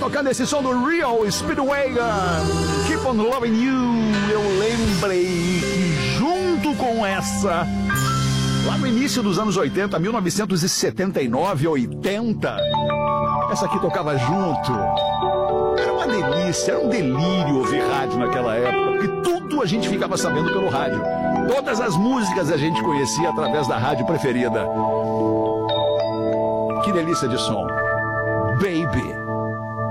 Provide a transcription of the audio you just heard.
tocando esse som do Real Speedwagon, Keep on Loving You. Eu lembrei que junto com essa, lá no início dos anos 80, 1979, 80, essa aqui tocava junto. Era uma delícia, era um delírio ouvir rádio naquela época, porque tudo a gente ficava sabendo pelo rádio. Todas as músicas a gente conhecia através da rádio preferida. Que delícia de som. Baby.